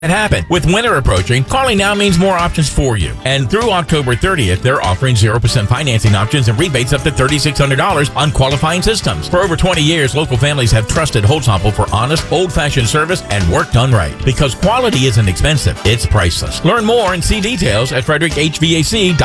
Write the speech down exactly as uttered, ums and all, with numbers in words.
happen. With winter approaching, Carly now means more options for you. And through October thirtieth, they're offering zero percent financing options and rebates up to three thousand six hundred dollars on qualifying systems. For over twenty years, local families have trusted Holtzapfel for honest, old-fashioned service and work done right. Because quality isn't expensive, it's priceless. Learn more and see details at frederick h v a c dot com.